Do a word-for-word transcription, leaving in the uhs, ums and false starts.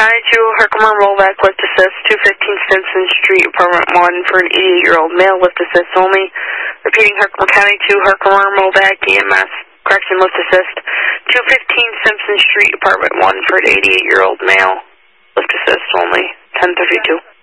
County two, Herkimer rollback lift assist, two fifteen Simpson Street, apartment one for an eighty-eight-year-old male, lift assist only. Repeating, Herkimer County two, Herkimer rollback E M S, correction lift assist, two fifteen Simpson Street, apartment one for an eighty-eight-year-old male, lift assist only, ten thirty-two.